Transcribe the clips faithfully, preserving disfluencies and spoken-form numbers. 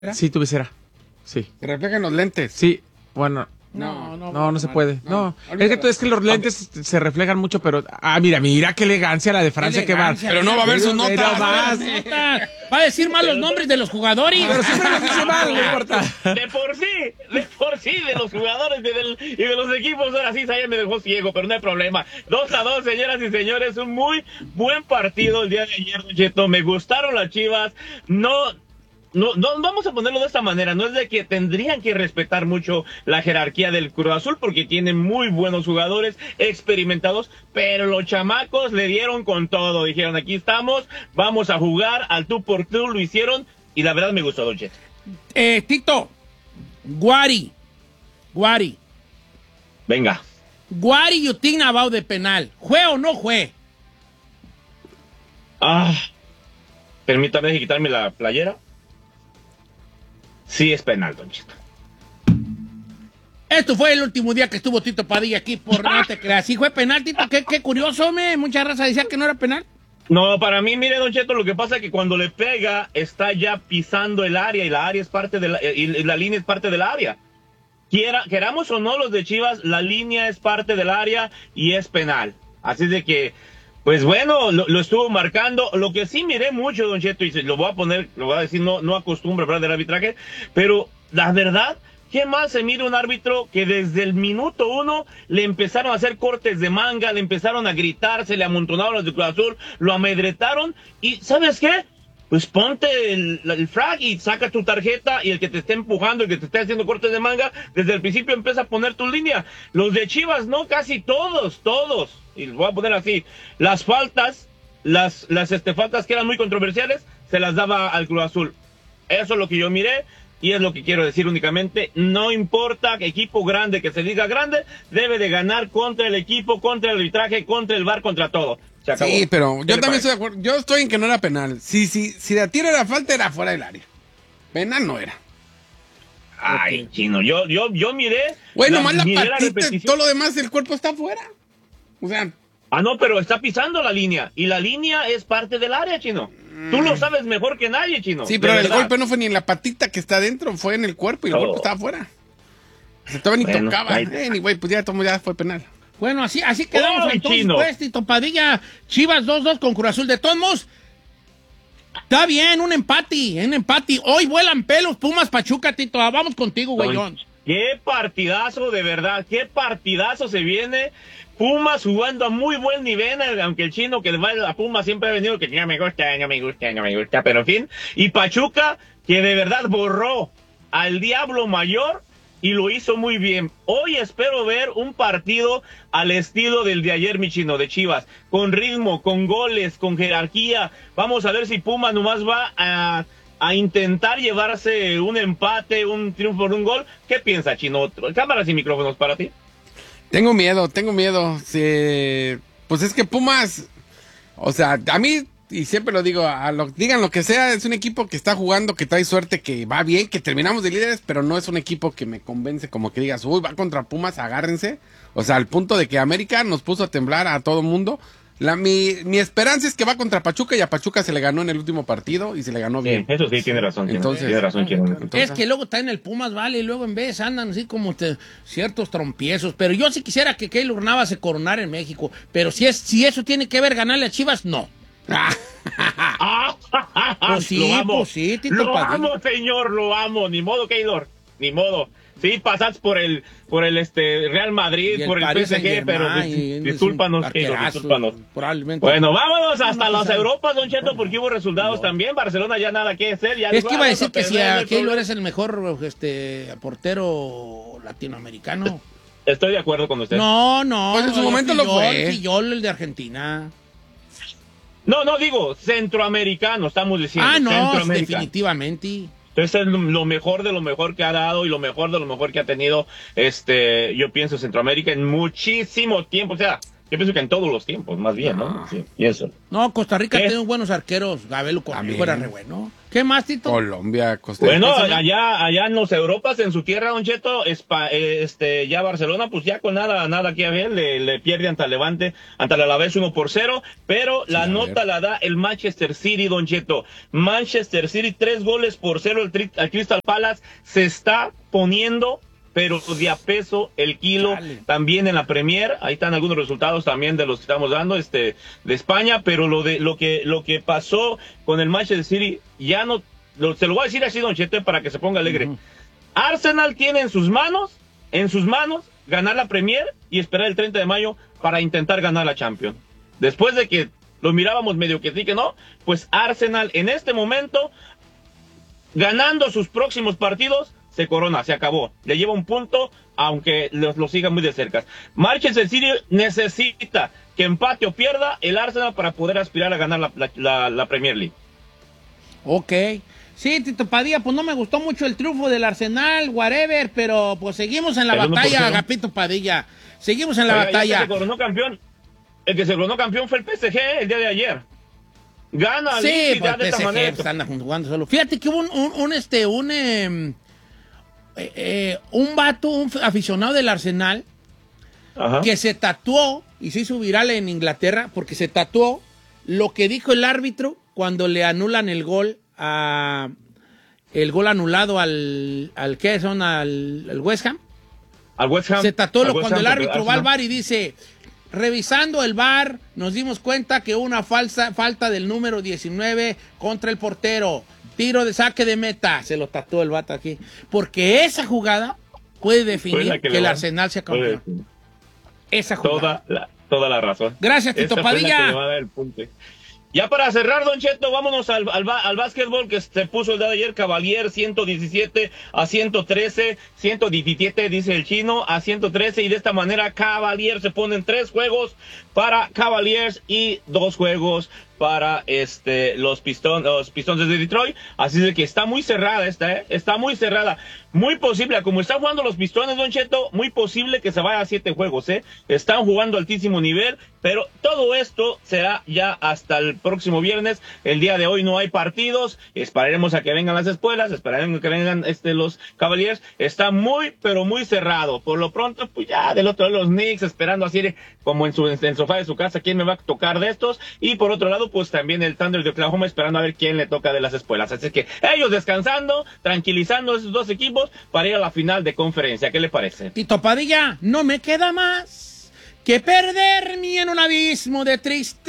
Sí, tu visera. Sí. ¿Te reflejan los lentes? Sí, bueno. No, no, no, no se puede. No, no. es que, tú- es que los lentes okay. se reflejan mucho, pero... Ah, mira, mira qué elegancia la de Francia que va. Pero no va a ver sus notas. No más. Va a decir mal los nombres de los jugadores. Pero siempre los dice mal, no importa. De por sí, de por sí, de los jugadores y, del, y de los equipos. Ahora sí, Saya me dejó ciego, pero no hay problema. Dos a dos, señoras y señores. Un muy buen partido el día de ayer, Don Cheto. Me gustaron las Chivas. No... No, no, vamos a ponerlo de esta manera, no es de que tendrían que respetar mucho la jerarquía del Cruz Azul porque tienen muy buenos jugadores experimentados, pero los chamacos le dieron con todo, dijeron aquí estamos, vamos a jugar al tú por tú, lo hicieron y la verdad me gustó, Don Cheto. Eh, Tito, Guari, Guari. Venga. Guari, you think about de penal, ¿jue o no jue? Ah, permítame quitarme la playera. Sí, es penal, Don Cheto. Esto fue el último día que estuvo Tito Padilla aquí, por no te creas. Sí fue penal, Tito, qué, qué curioso, me. Mucha raza decía que no era penal. No, para mí, mire, Don Cheto, lo que pasa es que cuando le pega, está ya pisando el área, y la área es parte de la, y la línea es parte del área. Quiera, queramos o no los de Chivas, la línea es parte del área y es penal. Así de que, pues bueno, lo, lo estuvo marcando. Lo que sí miré mucho, Don Cheto, y se, lo voy a poner, lo voy a decir, no, no acostumbro a hablar del arbitraje, pero la verdad, ¿qué más se mira un árbitro que desde el minuto uno le empezaron a hacer cortes de manga, le empezaron a gritar, se le amontonaron los de Cruz Azul, lo amedretaron, y ¿sabes qué? Pues ponte el, el flag y saca tu tarjeta y el que te esté empujando, el que te esté haciendo cortes de manga, desde el principio empieza a poner tu línea. Los de Chivas no, casi todos, todos, y los voy a poner así, las faltas, las, las este, faltas que eran muy controversiales, se las daba al Cruz Azul. Eso es lo que yo miré y es lo que quiero decir únicamente. No importa que equipo grande, que se diga grande, debe de ganar contra el equipo, contra el arbitraje, contra el V A R, contra todo. Sí, pero yo también estoy de acuerdo. Yo estoy en que no era penal. Si, si, si la tiro era falta, era fuera del área. Penal no era. Ay, okay. Chino, yo, yo, yo miré. Güey, nomás la patita, todo lo demás del cuerpo está afuera. O sea. Ah, no, pero está pisando la línea. Y la línea es parte del área, Chino. Mm. Tú lo sabes mejor que nadie, Chino. Sí, pero el golpe no fue ni en la patita que está adentro, fue en el cuerpo y el oh. cuerpo estaba afuera. Se todavía ni bueno, tocaba. Ahí... Eh, ni güey, pues ya, ya fue penal. Bueno, así, así quedamos oh, entonces, Chino. Pues, Tito Padilla, Chivas dos dos con Cruz Azul. De todos modos, está bien, un empate, un empate. Hoy vuelan pelos, Pumas, Pachuca, Tito. Vamos contigo, güeyón. Qué partidazo, de verdad, qué partidazo se viene. Pumas jugando a muy buen nivel, aunque el chino que va a Pumas siempre ha venido que no me gusta, no me gusta, no me gusta, pero en fin. Y Pachuca, que de verdad borró al Diablo Mayor y lo hizo muy bien. Hoy espero ver un partido al estilo del de ayer, mi chino, de Chivas, con ritmo, con goles, con jerarquía. Vamos a ver si Pumas nomás va a, a intentar llevarse un empate, un triunfo por un gol. ¿Qué piensa, chino? Cámaras y micrófonos para ti. Tengo miedo, tengo miedo. Sí, pues es que Pumas, o sea, a mí, y siempre lo digo, a lo, digan lo que sea, es un equipo que está jugando, que trae suerte, que va bien, que terminamos de líderes, pero no es un equipo que me convence como que digas, uy, va contra Pumas, agárrense. O sea, al punto de que América nos puso a temblar a todo mundo. La, mi, mi esperanza es que va contra Pachuca y a Pachuca se le ganó en el último partido y se le ganó bien. Sí, eso sí, tiene razón. Entonces, tiene razón, entonces, es que luego está en el Pumas, vale, y luego en vez andan así como te, ciertos trompiezos. Pero yo sí quisiera que Keylor Navas se coronara en México. Pero si es si eso tiene que ver ganarle a Chivas, no. Pues sí, lo amo, pues sí, Tito lo Padilla. amo, señor, lo amo. Ni modo, Keylor, ni modo. Sí, pasás por el por el este Real Madrid, el por el P S G, pero dis, discúlpanos, Keylor, discúlpanos. Probablemente. Bueno, vámonos hasta no, las no, Europas, Don Cheto, porque hubo resultados no. también. Barcelona ya nada que hacer. Ya es que iba a decir que si a Keylor es el mejor este portero latinoamericano. Estoy de acuerdo con usted. No, no. Pues en su momento Fillol, lo fue. Fillol, el de Argentina. No, no digo centroamericano, estamos diciendo. Ah, no, definitivamente. Entonces es lo mejor de lo mejor que ha dado y lo mejor de lo mejor que ha tenido, este, yo pienso, Centroamérica en muchísimo tiempo. O sea, Yo pienso que en todos los tiempos, más bien, ¿no? Sí, y eso. No, Costa Rica ¿Qué? tiene buenos arqueros. Gabelo Cornejo era re bueno. ¿Qué más, Tito? Colombia, Costa Rica. Bueno, allá, allá en los Europas, en su tierra, Don Cheto, Espa- eh, este, ya Barcelona, pues ya con nada, nada que ver, le, le pierde ante el Levante, ante el Alavés uno por cero, pero la Sí, nota ver. la da el Manchester City, Don Cheto. Manchester City, tres goles por cero, el, tri- el Crystal Palace se está poniendo, pero de a peso el kilo. Chale. También en la Premier, ahí están algunos resultados también de los que estamos dando, este, de España, pero lo de lo que lo que pasó con el Manchester City ya no, lo, se lo voy a decir así, Don Cheto, para que se ponga alegre. Uh-huh. Arsenal tiene en sus manos, en sus manos, ganar la Premier y esperar el treinta de mayo para intentar ganar la Champions. Después de que lo mirábamos medio que sí que no, pues Arsenal en este momento, ganando sus próximos partidos, se corona, se acabó. Le lleva un punto, aunque lo, lo siga muy de cerca. Manchester City necesita que empate o pierda el Arsenal para poder aspirar a ganar la, la, la, la Premier League. Ok. Sí, Tito Padilla, pues no me gustó mucho el triunfo del Arsenal, whatever, pero pues seguimos en la El uno por batalla, cero. Agapito Padilla. Seguimos en la Oiga, batalla. El que se coronó campeón, el que se coronó campeón fue el P S G el día de ayer. Gana al Sí, Leeds pues ya de P esta S G manera. pues, anda jugando solo. Fíjate que hubo un, un, un, este, un, eh, eh, eh, un vato, un aficionado del Arsenal, Ajá. que se tatuó, y se hizo viral en Inglaterra, porque se tatuó lo que dijo el árbitro cuando le anulan el gol a... el gol anulado al, al ¿qué son? Al, al West Ham. Al West Ham. Se tatuó al lo West cuando Ham, el árbitro porque va al Arsenal- bar y dice, revisando el bar, nos dimos cuenta que una falsa, falta del número diecinueve contra el portero. Tiro de saque de meta. Se lo tatuó el vato aquí. Porque esa jugada puede definir Fue la que, le el va- Arsenal sea puede- campeón. Esa jugada. Toda la, toda la razón. Gracias, Tito Esa fue la Padilla. que le va a dar el punto. Ya para cerrar, Don Cheto, vámonos al, al, ba- al básquetbol que se puso el día de ayer. Cavalier ciento diecisiete a ciento trece, ciento diecisiete dice el chino, a ciento trece, y de esta manera Cavalier se ponen tres juegos para Cavaliers y dos juegos para este los Pistons, los Pistons de Detroit. Así de que está muy cerrada esta, ¿eh? Está muy cerrada. Muy posible, como están jugando los Pistones, Don Cheto, muy posible que se vaya a siete juegos, ¿eh? Están jugando altísimo nivel, pero todo esto será ya hasta el próximo viernes. El día de hoy no hay partidos. Esperaremos a que vengan las escuelas, esperaremos a que vengan este, los Cavaliers. Está muy, pero muy cerrado. Por lo pronto, pues ya del otro lado los Knicks, esperando así como en su en el sofá de su casa, quién me va a tocar de estos. Y por otro lado, pues también el Thunder de Oklahoma, esperando a ver quién le toca de las escuelas. Así que ellos descansando, tranquilizando a esos dos equipos para ir a la final de conferencia. ¿Qué le parece? Tito Padilla, no me queda más que perderme en un abismo de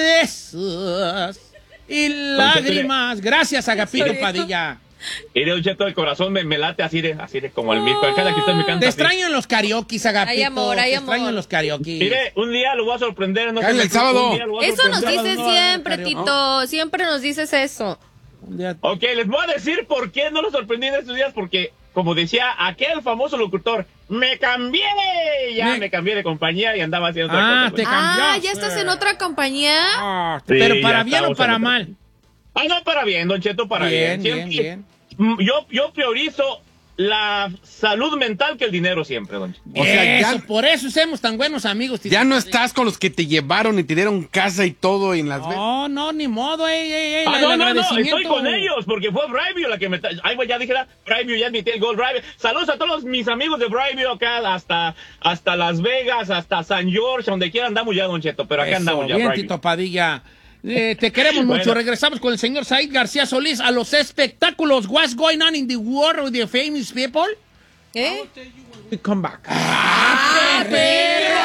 tristezas y lágrimas. Gracias, Agapito Padilla. Y de un cheto el corazón me, me late así de, así de como el mismo. Cada que usted me canta Te así. extraño en los karaoke, Agapito. Hay amor, hay Te amor. extraño en los karaoke. Mire, un día lo voy a sorprender. No Cállale sé, el sábado. un día lo voy a Eso nos sorprender. dices no, no, siempre, no, Tito. Siempre nos dices eso. Un día- Ok, les voy a decir por qué no lo sorprendí en estos días, porque, como decía aquel famoso locutor, me cambié, ya Me- me, cambié de compañía y andaba haciendo otra Ah, cosa. te pues. Ah, cambió. ¿ya estás en otra compañía? Ah, Sí, pero ya para bien o estamos para en otra. mal. Ah, no, para bien, Don Cheto, para Bien, bien. bien, Siempre- bien. Mm, Yo, yo priorizo la salud mental que el dinero siempre, Don Cheto. O sea, ya- Eso, por eso somos tan buenos amigos, Tito Ya no Padilla. estás con los que te llevaron y te dieron casa y todo en Las Vegas. No, no, ni modo, ey, ey, ey, Ah, el no, no, no, agradecimiento. estoy con ellos, porque fue Brivio la que me... ta- Ay, pues ya dije, Brivio, ya admití el gol, Brivio. Saludos a todos mis amigos de Brivio acá, hasta, hasta Las Vegas, hasta San George, donde quiera andamos ya, Don Cheto, pero acá Eso, andamos ya, bien, Brivio. Tito Padilla. Eh, te queremos Bueno. mucho. Regresamos con el señor Said García Solís a los espectáculos. What's going on in the world with the famous people? ¿Eh? We come back. ¡Ah, perro!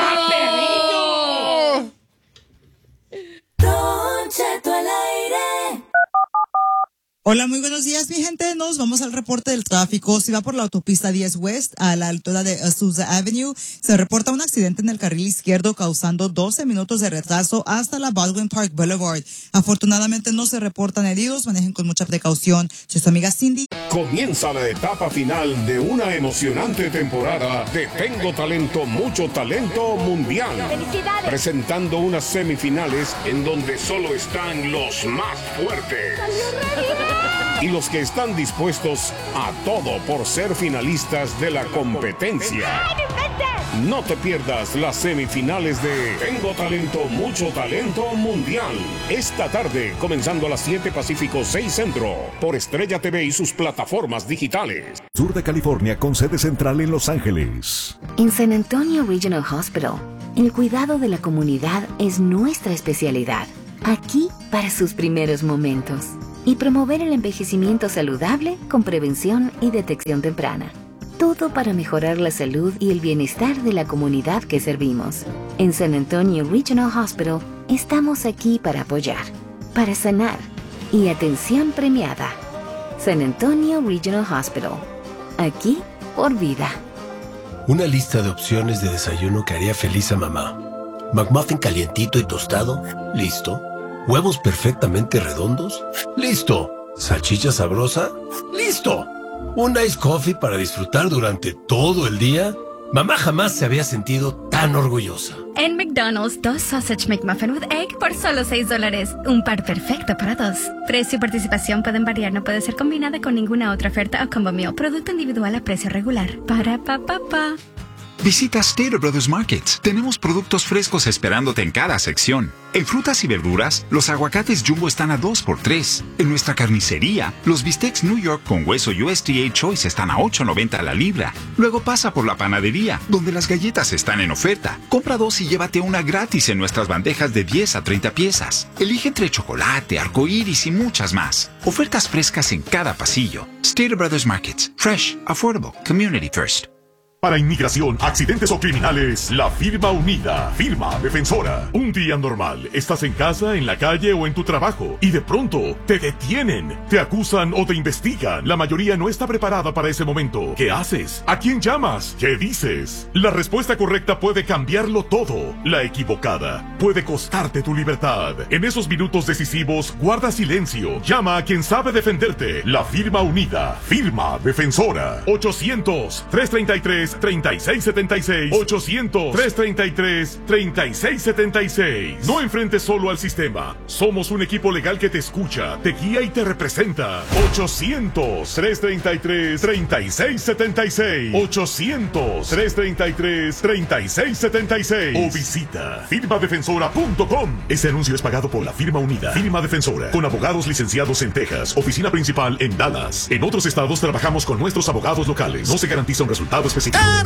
Don Cheto al aire. Hola, muy buenos días, mi gente. Nos vamos al reporte del tráfico. Si va por la autopista diez West a la altura de Azusa Avenue, se reporta un accidente en el carril izquierdo causando doce minutos de retraso hasta la Baldwin Park Boulevard. Afortunadamente no se reportan heridos. Manejen con mucha precaución. Soy su amiga Cindy. Comienza la etapa final de una emocionante temporada de Tengo Talento, Mucho Talento Mundial. Presentando unas semifinales en donde solo están los más fuertes. Y los que están dispuestos a todo por ser finalistas de la competencia. No te pierdas las semifinales de Tengo Talento, Mucho Talento Mundial. Esta tarde, comenzando a las siete Pacífico, seis Centro, por Estrella T V y sus plataformas digitales. Sur de California con sede central en Los Ángeles. En San Antonio Regional Hospital, el cuidado de la comunidad es nuestra especialidad. Aquí para sus primeros momentos. Y promover el envejecimiento saludable con prevención y detección temprana. Todo para mejorar la salud y el bienestar de la comunidad que servimos. En San Antonio Regional Hospital estamos aquí para apoyar, para sanar y atención premiada. San Antonio Regional Hospital. Aquí por vida. Una lista de opciones de desayuno que haría feliz a mamá. McMuffin calientito y tostado. Listo. ¿Huevos perfectamente redondos? ¡Listo! ¿Salchicha sabrosa? ¡Listo! ¿Un iced coffee para disfrutar durante todo el día? Mamá jamás se había sentido tan orgullosa. En McDonald's, dos Sausage McMuffin with Egg por solo seis dólares. Un par perfecto para dos. Precio y participación pueden variar, no puede ser combinada con ninguna otra oferta o combo meal. Producto individual a precio regular. Para pa pa pa. Visita Stater Brothers Markets. Tenemos productos frescos esperándote en cada sección. En frutas y verduras, los aguacates Jumbo están a dos por tres. En nuestra carnicería, los bistecs New York con hueso U S D A Choice están a ocho noventa la libra. Luego pasa por la panadería, donde las galletas están en oferta. Compra dos y llévate una gratis en nuestras bandejas de diez a treinta piezas. Elige entre chocolate, arcoíris y muchas más. Ofertas frescas en cada pasillo. Stater Brothers Markets. Fresh, affordable, community first. Para inmigración, accidentes o criminales, la firma unida, firma defensora. Un día normal, estás en casa, en la calle o en tu trabajo y de pronto te detienen, te acusan o te investigan. La mayoría no está preparada para ese momento. ¿Qué haces? ¿A quién llamas? ¿Qué dices? La respuesta correcta puede cambiarlo todo. La equivocada puede costarte tu libertad. En esos minutos decisivos, guarda silencio. Llama a quien sabe defenderte. La firma unida, firma defensora. ochocientos, trescientos treinta y tres, treinta y seis setenta y seis. ochocientos, trescientos treinta y tres, treinta y seis setenta y seis. No enfrentes solo al sistema. Somos un equipo legal que te escucha, te guía y te representa. ochocientos, trescientos treinta y tres, treinta y seis setenta y seis. ochocientos, trescientos treinta y tres, treinta y seis setenta y seis. O visita firma defensora punto com. Este anuncio es pagado por la firma unida. Firma Defensora, con abogados licenciados en Texas. Oficina principal en Dallas. En otros estados trabajamos con nuestros abogados locales. No se garantiza un resultado específico.